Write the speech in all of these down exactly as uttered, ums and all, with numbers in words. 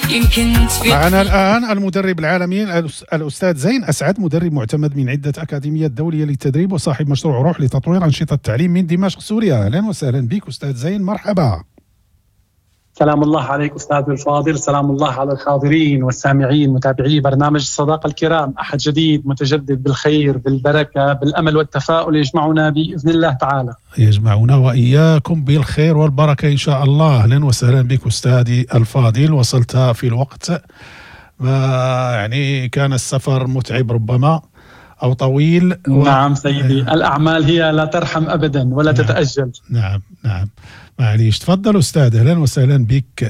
معنا الآن المدرب العالمي الأستاذ زين أسعد، مدرب معتمد من عدة أكاديميات دولية للتدريب وصاحب مشروع روح لتطوير أنشطة التعليم من دمشق سوريا. أهلا وسهلا بك أستاذ زين، مرحبا. سلام الله عليك أستاذ الفاضل، سلام الله على الحاضرين والسامعين متابعي برنامج الصداقة الكرام. أحد جديد متجدد بالخير بالبركة بالأمل والتفاؤل يجمعنا بإذن الله تعالى. يجمعنا وإياكم بالخير والبركة إن شاء الله. أهلا وسهلا بك أستاذي الفاضل، وصلت في الوقت، ما يعني كان السفر متعب ربما أو طويل و... نعم سيدي، الأعمال هي لا ترحم أبدا ولا نعم. تتأجل. نعم نعم معليش، تفضل أستاذ، أهلا وسهلا بك.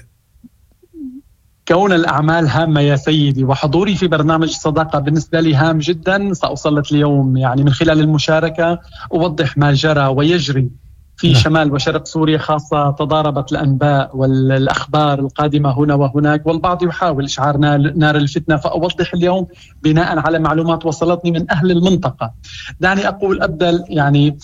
كون الأعمال هامة يا سيدي، وحضوري في برنامج الصداقة بالنسبة لي هام جدا. سأصلت اليوم يعني من خلال المشاركة أوضح ما جرى ويجري في نعم. شمال وشرق سوريا، خاصة تضاربت الأنباء والأخبار القادمة هنا وهناك، والبعض يحاول إشعار نار الفتنة، فأوضح اليوم بناء على معلومات وصلتني من أهل المنطقة. دعني أقول أبدأ يعني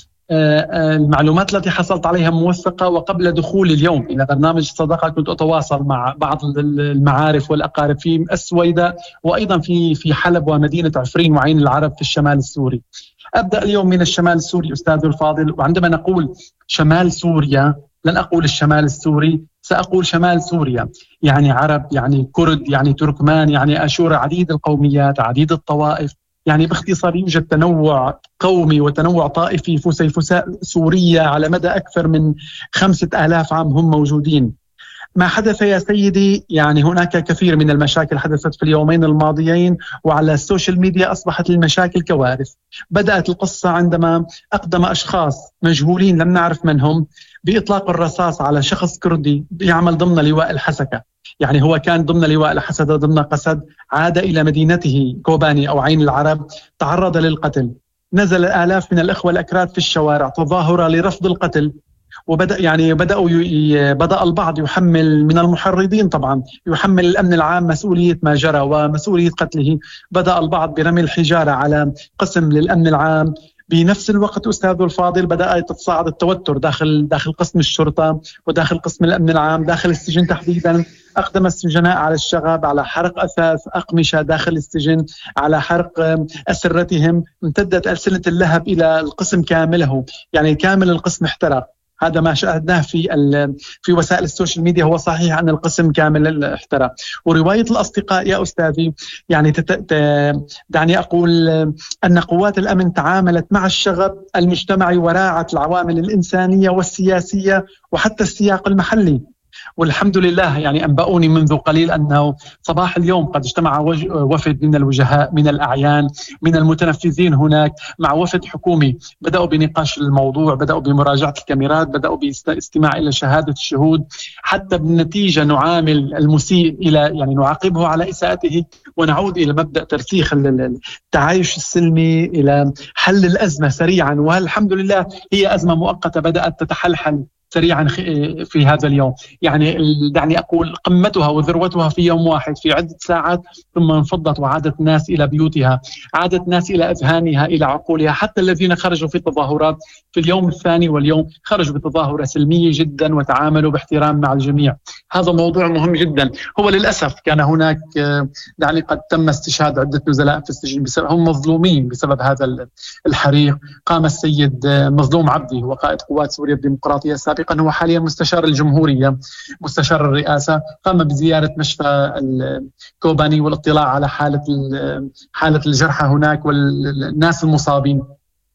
المعلومات التي حصلت عليها موثقة، وقبل دخول اليوم إلى برنامج الصداقة كنت أتواصل مع بعض المعارف والأقارب في السويداء وأيضا في في حلب ومدينة عفرين وعين العرب في الشمال السوري. أبدأ اليوم من الشمال السوري أستاذ الفاضل، وعندما نقول شمال سوريا لن أقول الشمال السوري، سأقول شمال سوريا، يعني عرب، يعني كرد، يعني تركمان، يعني أشور، عديد القوميات، عديد الطوائف. يعني باختصار يوجد تنوع قومي وتنوع طائفي فسيفساء سوريا على مدى أكثر من خمسة آلاف عام هم موجودين. ما حدث يا سيدي يعني هناك كثير من المشاكل حدثت في اليومين الماضيين، وعلى السوشيال ميديا أصبحت المشاكل كوارث. بدأت القصة عندما أقدم أشخاص مجهولين لم نعرف من هم بإطلاق الرصاص على شخص كردي يعمل ضمن لواء الحسكة. يعني هو كان ضمن لواء الحسد ضمن قسد، عاد إلى مدينته كوباني أو عين العرب، تعرض للقتل. نزل آلاف من الإخوة الأكراد في الشوارع تظاهرة لرفض القتل، وبدأ يعني بدأوا ي... بدأ البعض يحمل من المحرضين طبعا يحمل الأمن العام مسؤولية ما جرى ومسؤولية قتله. بدأ البعض برمي الحجارة على قسم للأمن العام. بنفس الوقت أستاذ الفاضل بدأ يتصاعد التوتر داخل داخل قسم الشرطة وداخل قسم الأمن العام داخل السجن تحديدا. أقدم السجناء على الشغب، على حرق أثاث أقمشة داخل السجن، على حرق أسرتهم. امتدت ألسنة اللهب إلى القسم كامله، يعني كامل القسم احترق. هذا ما شاهدناه في في وسائل السوشيال ميديا. هو صحيح أن القسم كامل احترق. ورواية الأصدقاء يا أستاذي يعني تت... دعني أقول أن قوات الأمن تعاملت مع الشغب المجتمعي وراعت العوامل الإنسانية والسياسية وحتى السياق المحلي. والحمد لله يعني أنبأوني منذ قليل أنه صباح اليوم قد اجتمع وفد من الوجهاء من الأعيان من المتنفذين هناك مع وفد حكومي. بدأوا بنقاش الموضوع، بدأوا بمراجعة الكاميرات، بدأوا باستماع إلى شهادة الشهود، حتى بالنتيجة نعامل المسيء إلى يعني نعاقبه على إساءته، ونعود إلى مبدأ ترسيخ التعايش السلمي إلى حل الأزمة سريعا. والحمد لله هي أزمة مؤقتة بدأت تتحلحل سريعا في هذا اليوم. يعني دعني أقول قمتها وذروتها في يوم واحد في عدة ساعات، ثم انفضت وعادت الناس إلى بيوتها، عادت الناس إلى أذهانها إلى عقولها. حتى الذين خرجوا في التظاهرات في اليوم الثاني واليوم خرجوا بتظاهرة سلمية جدا وتعاملوا باحترام مع الجميع. هذا موضوع مهم جدا. هو للأسف كان هناك دعني قد تم استشهاد عدة نزلاء في السجن بسبب هم مظلومين بسبب هذا الحريق. قام السيد مظلوم عبدي هو قائد قوات سوريا الديمقراطية سابقا، هو حاليا مستشار الجمهورية مستشار الرئاسة، قام بزيارة مشفى الكوباني والاطلاع على حالة حالة الجرحى هناك والناس المصابين.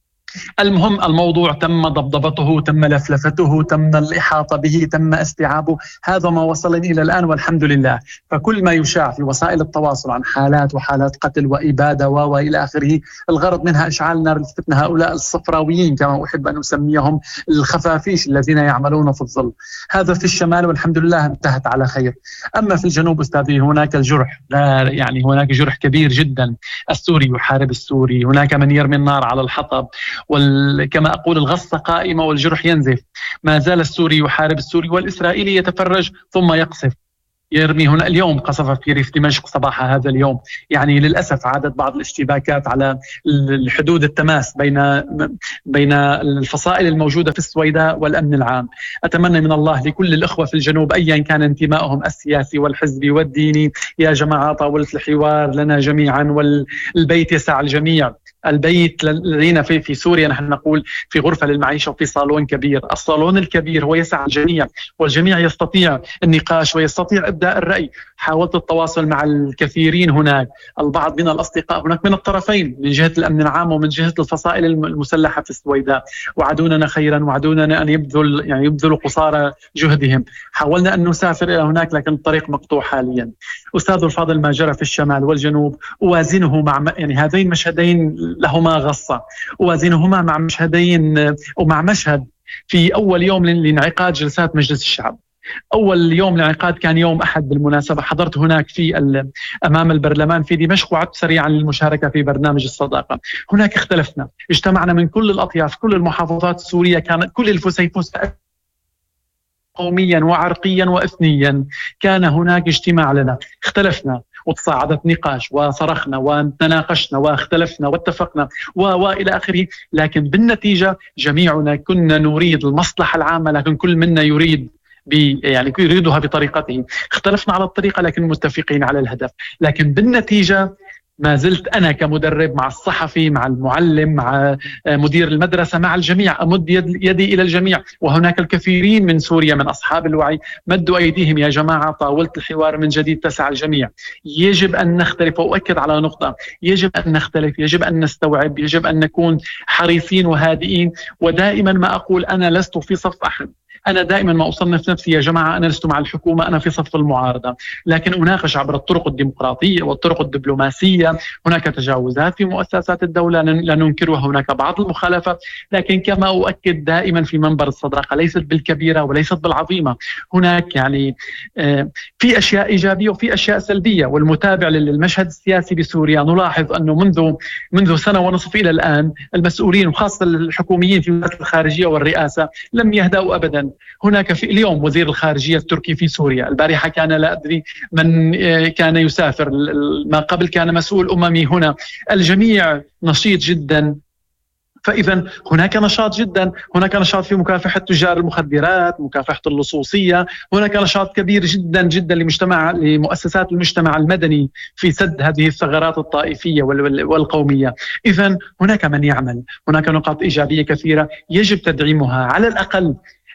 المهم الموضوع تم ضبضبته، تم لفلفته، تم الإحاطة به، تم استيعابه. هذا ما وصلني إلى الآن والحمد لله. فكل ما يشاع في وسائل التواصل عن حالات وحالات قتل وإبادة وإلى آخره، الغرض منها إشعال نار الفتنة هؤلاء الصفراويين كما أحب أن أسميهم، الخفافيش الذين يعملون في الظل. هذا في الشمال والحمد لله انتهت على خير. أما في الجنوب أستاذي هناك الجرح، لا يعني هناك جرح كبير جدا. السوري يحارب السوري، هناك من يرمي النار على الحطب، وكما أقول الغصة قائمة والجرح ينزف. ما زال السوري يحارب السوري والإسرائيلي يتفرج ثم يقصف. يرمي هنا. اليوم قصف في ريف دمشق صباح هذا اليوم. يعني للأسف عادت بعض الاشتباكات على الحدود التماس بين بين الفصائل الموجودة في السويداء والأمن العام. أتمنى من الله لكل الإخوة في الجنوب أيا كان انتمائهم السياسي والحزبي والديني، يا جماعة طاولة الحوار لنا جميعا والبيت يسع الجميع. البيت لدينا في في سوريا نحن نقول في غرفة للمعيشة وفي صالون كبير. الصالون الكبير هو يسع الجميع، والجميع يستطيع النقاش ويستطيع إبداء الرأي. حاولت التواصل مع الكثيرين هناك، البعض من الأصدقاء هناك من الطرفين، من جهة الأمن العام ومن جهة الفصائل المسلحة في السويداء، وعدوننا خيرا، وعدوننا أن يبذل يعني يبذلوا قصارى جهدهم. حاولنا أن نسافر إلى هناك لكن الطريق مقطوع حاليا. أستاذ الفاضل، ما جرى في الشمال والجنوب أوازنه مع يعني هذين مشهدين لهما غصة، أوازنهما مع مشهدين ومع مشهد في أول يوم لانعقاد جلسات مجلس الشعب. أول يوم لانعقاد كان يوم أحد بالمناسبة، حضرت هناك في أمام البرلمان في دمشق، وعدت سريعا للمشاركة في برنامج الصداقة. هناك اختلفنا، اجتمعنا من كل الأطياف، كل المحافظات السورية، كانت كل الفسيفساء قوميا وعرقيا وإثنيا. كان هناك اجتماع لنا، اختلفنا وتصاعدت نقاش وصرخنا وتناقشنا واختلفنا واتفقنا وإلى آخره، لكن بالنتيجة جميعنا كنا نريد المصلحة العامة، لكن كل منا يريد يعني يريدها بطريقته. اختلفنا على الطريقة لكن متفقين على الهدف. لكن بالنتيجة ما زلت أنا كمدرب مع الصحفي مع المعلم مع مدير المدرسة مع الجميع أمد يدي إلى الجميع. وهناك الكثيرين من سوريا من أصحاب الوعي مدوا أيديهم، يا جماعة طاولة الحوار من جديد تسع الجميع. يجب أن نختلف، وأؤكد على نقطة، يجب أن نختلف، يجب أن نستوعب، يجب أن نكون حريصين وهادئين. ودائما ما أقول أنا لست في صف أحد، أنا دائما ما أصنف نفسي يا جماعة أنا لست مع الحكومة، أنا في صف المعارضة، لكن أناقش عبر الطرق الديمقراطية والطرق الدبلوماسية. هناك تجاوزات في مؤسسات الدولة لا ننكرها، هناك بعض المخالفات، لكن كما أؤكد دائما في منبر الصداقة ليست بالكبيرة وليست بالعظيمة. هناك يعني في أشياء إيجابية وفي أشياء سلبية. والمتابع للمشهد السياسي بسوريا نلاحظ أنه منذ منذ سنة ونصف إلى الآن المسؤولين وخاصة الحكوميين في وزارة الخارجية والرئاسة لم يهدأوا أبدا. هناك في اليوم وزير الخارجية التركي في سوريا، البارحة كان لا أدري من كان يسافر، ما قبل كان مسؤول أممي هنا. الجميع نشيط جدا. فإذا هناك نشاط جدا، هناك نشاط في مكافحة تجار المخدرات، مكافحة اللصوصية، هناك نشاط كبير جدا جدا لمجتمع لمؤسسات المجتمع المدني في سد هذه الثغرات الطائفية والقومية. إذا هناك من يعمل، هناك نقاط إيجابية كثيرة يجب تدعيمها. على الأقل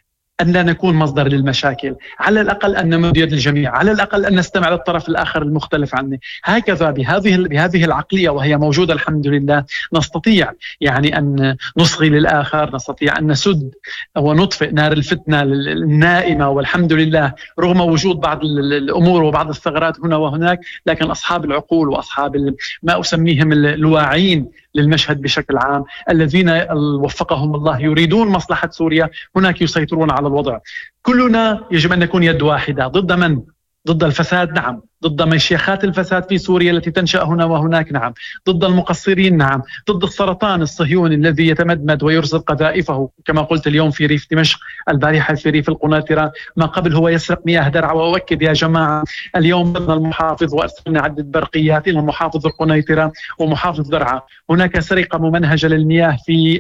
أن لا نكون مصدر للمشاكل، على الأقل أن نمد يد الجميع، على الأقل أن نستمع للطرف الآخر المختلف عني. هكذا بهذه بهذه العقلية وهي موجودة الحمد لله نستطيع يعني أن نصغي للآخر، نستطيع أن نسد ونطفئ نار الفتنة النائمة. والحمد لله رغم وجود بعض الأمور وبعض الثغرات هنا وهناك، لكن أصحاب العقول وأصحاب ما أسميهم الواعين للمشهد بشكل عام الذين وفقهم الله يريدون مصلحة سوريا هناك يسيطرون على الوضع. كلنا يجب أن نكون يد واحدة. ضد من؟ ضد الفساد، نعم. ضد مشيخات الفساد في سوريا التي تنشأ هنا وهناك، نعم. ضد المقصرين، نعم. ضد السرطان الصهيوني الذي يتمدمد ويرسل قذائفه كما قلت اليوم في ريف دمشق، البارحة في ريف القناطرة، ما قبل هو يسرق مياه درعا. وأؤكد يا جماعة اليوم بدنا المحافظ وأرسلنا عدة برقيات إلى محافظ القناطرة ومحافظ درعا. هناك سرقة ممنهجة للمياه في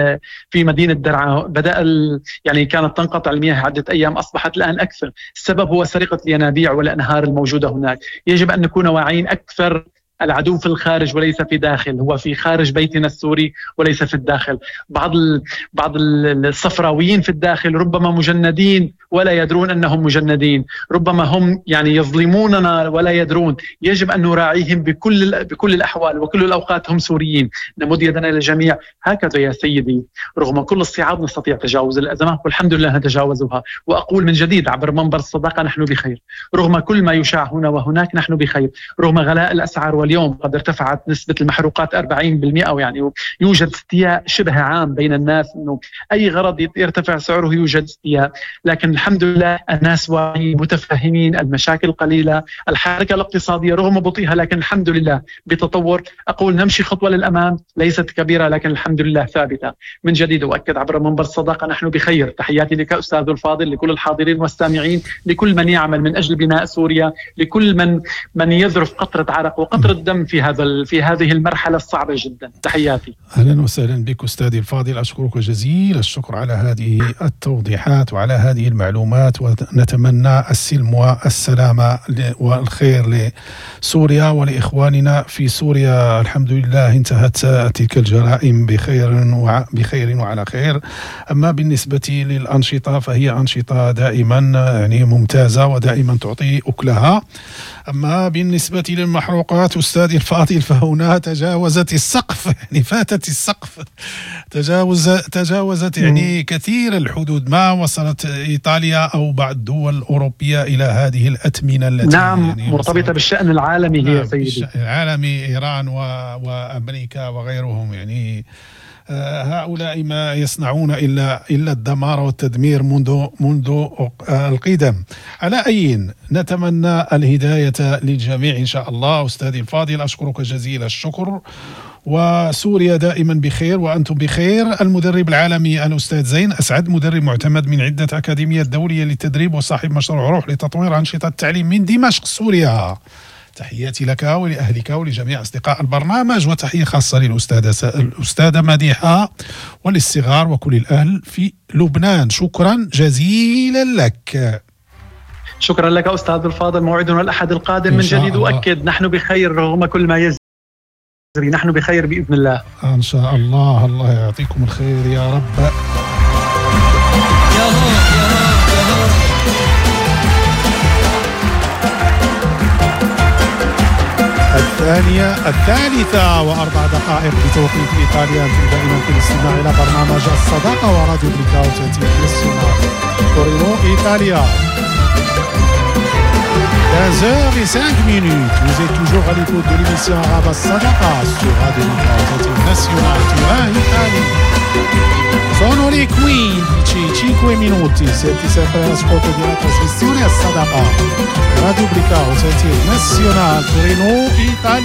في مدينة درعا. بدأ يعني كانت تنقطع المياه عدة أيام، أصبحت الآن أكثر. السبب هو سرقة الينابيع والأنهار الموجودة هناك. يجب أن نكون واعيين أكثر. العدو في الخارج وليس في داخل، هو في خارج بيتنا السوري وليس في الداخل. بعض بعض الصفراويين في الداخل ربما مجندين ولا يدرون أنهم مجندين، ربما هم يعني يظلموننا ولا يدرون. يجب أن نراعيهم بكل بكل الأحوال وكل الأوقات. هم سوريين، نمد يدنا للجميع. هكذا يا سيدي رغم كل الصعاب نستطيع تجاوز الأزمات والحمد لله نتجاوزها. وأقول من جديد عبر منبر الصداقة نحن بخير، رغم كل ما يشاع هنا وهناك نحن بخير، رغم غلاء الأسعار واليوم قد ارتفعت نسبة المحروقات أربعين بالمئة، يعني يوجد استياء شبه عام بين الناس أنه أي غرض يرتفع سعره يوجد استياء. لكن الحمد لله الناس واعيين متفهمين، المشاكل قليلة، الحركة الاقتصادية رغم بطيئها لكن الحمد لله بتطور. أقول نمشي خطوة للأمام ليست كبيرة لكن الحمد لله ثابتة. من جديد أؤكد عبر منبر الصداقة نحن بخير. تحياتي لك أستاذ الفاضل، لكل الحاضرين والسامعين، لكل من يعمل من أجل بناء سوريا، لكل من من يذرف قطرة عرق وقطرة دم في هذا في هذه المرحلة الصعبة جدا. تحياتي. أهلا وسهلا بك أستاذي الفاضل، أشكرك جزيل الشكر على هذه التوضيحات وعلى هذه المعلومات، ونتمنى السلم والسلامة والخير لسوريا ولإخواننا في سوريا. الحمد لله انتهت تلك الجرائم بخير بخير وعلى خير. أما بالنسبة للأنشطة فهي أنشطة دائما يعني ممتازة ودائما تعطي أكلها. أما بالنسبة للمحروقات أستاذي الفاضل فهنا تجاوزت السقف، يعني فاتت السقف، تجاوز تجاوزت يعني كثير الحدود، ما وصلت إيطاليا أو بعض الدول الأوروبية إلى هذه الأثمنة التي نعم يعني مرتبطة بالشأن العالمي. نعم هي سيدي بالشأن العالمي، إيران و... وأمريكا وغيرهم، يعني هؤلاء ما يصنعون إلا إلا الدمار والتدمير منذ منذ القدم. على أي نتمنى الهداية للجميع إن شاء الله. أستاذي الفاضل أشكرك جزيل الشكر، وسوريا دائما بخير وأنتم بخير. المدرب العالمي الأستاذ زين أسعد، مدرب معتمد من عدة أكاديميات دولية للتدريب وصاحب مشروع روح لتطوير أنشطة التعليم من دمشق سوريا. تحياتي لك ولأهلك ولجميع أصدقاء البرنامج، وتحية خاصة للأستاذة الأستاذة مديحة وللصغار وكل الأهل في لبنان. شكرا جزيلا لك. شكرا لك أستاذ الفاضل، موعدنا الأحد القادم من جديد. أؤكد نحن بخير رغم كل ما يجري، نحن بخير بإذن الله إن شاء الله. الله يعطيكم الخير يا رب. يا هو يا هو يا هو. الثانية الثالثة وأربع دقائق بتوقيت إيطاليا. أنتم دائما في الاستماع إلى برنامج الصداقة وراديو بريكاو تأتي ناسيونال تورينو إيطاليا. quinze heures et cinq minutes. Vous êtes toujours à l'écoute de l'émission Arabe Sadaqa sur Radio Bricao National Turin Italia. Sono le quindici e cinque minuti. Siete sempre all'ascolto di una trasmissione a Sadaqa Radio Bricao National Turin Italia.